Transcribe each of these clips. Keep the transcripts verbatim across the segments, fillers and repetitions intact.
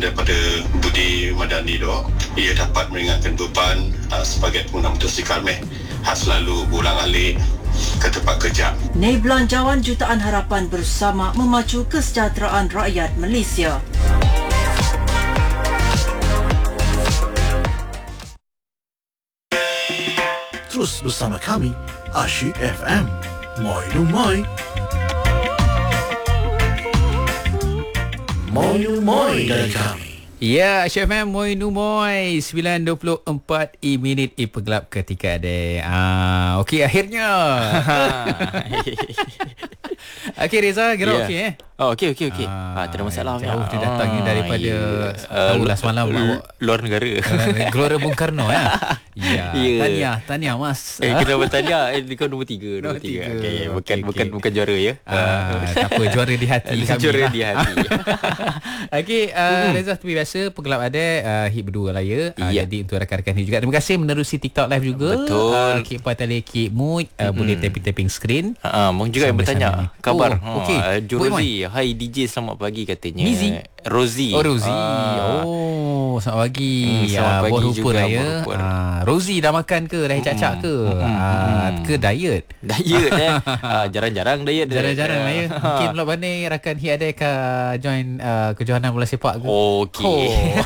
daripada Budi Madani tu, ia dapat meringankan beban uh, sebagai pengguna motosikal meh khas selalu ulang-alik ke tempat kerja. Nei Belanjawan Jutaan Harapan bersama memacu kesejahteraan rakyat Malaysia. Terus bersama kami, Asyik F M. Moi nu moi. Moi nu moi dari kami. Ya, Chef M, moi nu moi. sembilan dua puluh empat i minit i pegelap ketika ada. Ah, okey akhirnya. Okey Reza, kira yeah. okey eh? Oh, okey okey okey. Ah, tak ada masalah. Jauh dia datang ah, daripada yeah. tahulah semalam uh, luar negara. Gelora Bung Karno ya. Ya, yeah. tahniah, tahniah Mas. Eh, kita bertanya eh kau nombor tiga, nombor tiga. Okey, bukan okay, bukan okay. bukan juara ya. Ah, tak apa, juara di hati kami. Juara lah. di hati. Okey, uh, Reza seperti biasa pegelap ada uh, hit berdua lah ya. Uh, yeah. Jadi untuk rakan-rakan ni juga terima kasih menerusi TikTok live juga. Betul. Uh, Kik Patale Kik Mood uh, mm-hmm. boleh tapping-tapping screen. Ha uh, mong juga yang bertanya kabar. Oh, okey. Uh, Rosie, hai D J selamat pagi katanya. Mizi? Rosie. Oh Rosie. Ah. Oh, selamat pagi. Hmm, selamat ya, pagi juga lah ya. Ah, Rosie dah makan ke? Dah cacak ke? Mm-mm. Ah, ke diet? Diet eh. ah, jarang-jarang diet. Jarang-jarang lah ya. Mungkin pula banding rakan Hik ada ke join uh, kejohanan bola sepak ke? Okey. Oh.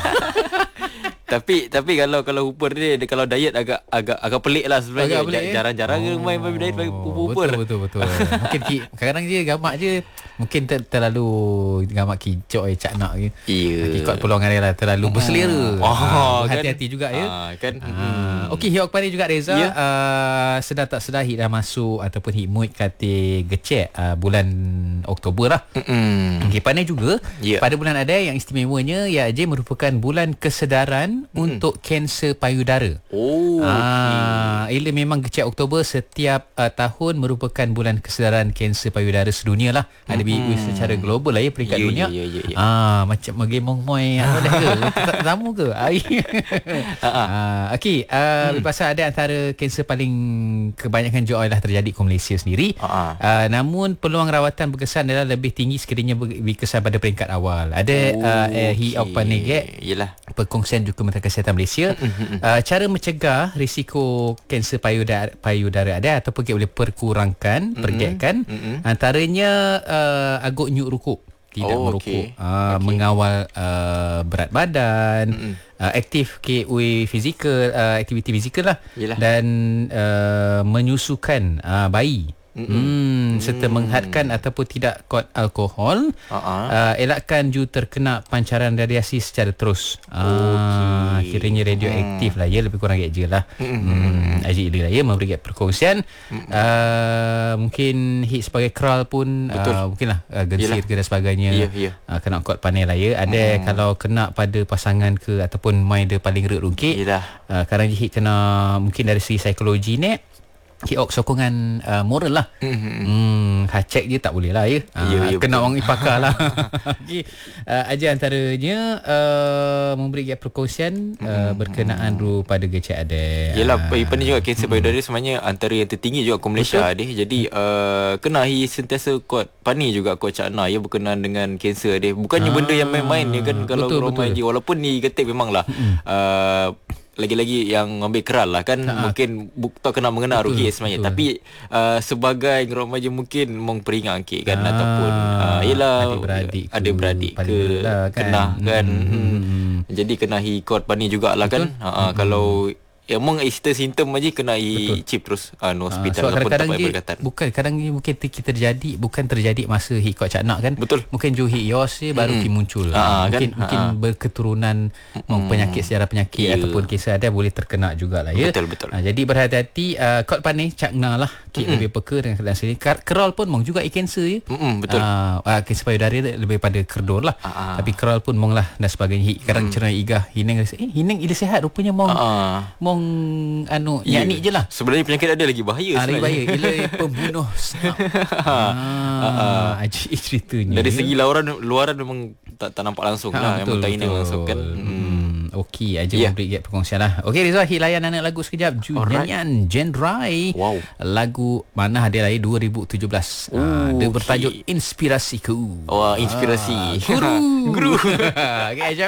Tapi tapi kalau kalau Hooper ni dia, kalau diet agak agak agak pelik lah sebenarnya. Agak pelik, eh? Jarang-jarang oh, main main diet bagi Hooper. Betul betul betul. Mungkin kadang-kadang je gamak je mungkin ter, terlalu gamak kicok eh cak nak ke. Ya. Ikut peluang dia lah terlalu berselera. Oh, ah, kan? hati-hati juga ya. Ah, kan. Ah. Hmm. Okey, Hiok pada juga Reza. Ya. Uh, sedar tak sedar Hik dah masuk ataupun Hik mood kata gecek uh, bulan Oktober lah. Mm. Okey, pandai juga Ya. pada bulan ada yang istimewanya iaitu merupakan bulan kesedaran mm. untuk kanser payudara. Oh. Ah, ia memang kecil Oktober setiap uh, tahun merupakan bulan kesedaran kanser payudara sedunia lah. Ada mm-hmm. secara global lah ya peringkat yeah, dunia. Yeah, yeah, yeah. Ah, macam magemong moy apa dah ke? Tak tamu ke? Ah, okey, uh, hmm. pasal ada antara kanser paling kebanyakan joy lah terjadi ke Malaysia sendiri. Uh-huh. Uh, namun peluang rawatan berkesan adalah lebih tinggi sekiranya berkesan pada peringkat awal. Ada oh, uh, uh, Hi Op Panegek. Yalah. Perkongsian juga Kementerian Kesihatan Malaysia uh, cara mencegah risiko kanser payudara payudara ada ataupun kita boleh perkurangkan mm-hmm. pergikan mm-hmm. antaranya uh, agak nyuk rukuk tidak oh, merukuk okay. uh, okay. mengawal uh, berat badan mm-hmm. uh, aktif K W fizikal uh, aktiviti fizikal lah Yelah. Dan uh, menyusukan uh, bayi. Hmm, serta menghadkan ataupun tidak kod alkohol. Uh-huh. Uh, elakkan ju terkena pancaran radiasi secara terus. Ah, okay. Kiranya radioaktif hmm. lah ya, lebih kurang kayak je lah. Hmm, Aji hmm, lah ya memberi perkongsian. Hmm. Uh, mungkin hit sebagai kral pun uh, mungkinlah uh, gensir ke dan sebagainya. Yeah, yeah. Uh, kena kod panel lah ya. Ada hmm. kalau kena pada pasangan ke ataupun main dia paling ruk-rukit. Uh, kadang hit kena mungkin dari segi psikologi ni. Kiok sokongan uh, moral lah. Mm-hmm. Hmm, hacek je tak boleh lah ya. Uh, ya, ya kena orang ipakar lah. Okay. Uh, aja antaranya uh, memberi perkongsian uh, mm-hmm. berkenaan ru pada gecek ada. Yalah, uh, ni juga kanser payudara mm-hmm. sebenarnya antara yang tertinggi juga ke Malaysia deh. Jadi uh, kena hi sentiasa kuat pani juga kuat cakna ya berkenaan dengan kanser deh. Bukannya ah, benda yang main-main ni kan kalau ramai je walaupun ni getik memanglah. Mm-hmm. Uh, lagi-lagi yang ambil keral lah kan ha, mungkin tak kena mengenal rugi sebenarnya betul. Tapi uh, sebagai remaja mungkin mong peringat okay, kan ha, ataupun uh, yelah adik-beradik ada beradik ke lah, kan? Kena kan hmm. Hmm. Jadi kena ikut pani jugalah kan ha, hmm. Kalau emang isteri simptom aja kena i chip terus uh, no hospital uh, so ataupun tempat berkatan. Bukan kadang ni mungkin kita terjadi bukan terjadi masa hik kau cak nak kan. Betul. Mungkin jo hik yos je baru hmm. ki muncul. Uh, mungkin kan? mungkin uh, berketurunan hmm. penyakit sejarah penyakit yeah. ataupun kisah ada boleh terkena jugalah ya. Betul betul. Uh, jadi berhati-hati uh, kau panik cak nak lah ki hmm. lebih peka dengan keadaan sini. Kerol pun mong juga i kanser ya. Hmm, betul. Uh, uh, kanser payudara lebih pada kerdor lah. Uh, Tapi kerol pun mong lah dan sebagainya. Hik kadang hmm. cerai igah hineng eh hineng ila sihat rupanya mong uh, mong anu yeah. yakni je lah. Sebenarnya penyakit ada lagi bahaya ah, sebenarnya. Lagi bahaya. Ia pembunuh snap. ah, Aji ceritanya. Dari segi luaran luaran memang tak, tak nampak langsung ha, lah. Betul, yang betul. Langsung kan. Hmm. Okey, aja yeah. memberi perkongsian lah. Okey Rizal, hit layan anak lagu sekejap. Nyanyian Jendrai. Wow. Lagu mana hadir lagi dua ribu tujuh belas. Oh, ah, dia okay. bertajuk Inspirasiku. Wah, oh, inspirasi. Ah, guru. Guru. Okey,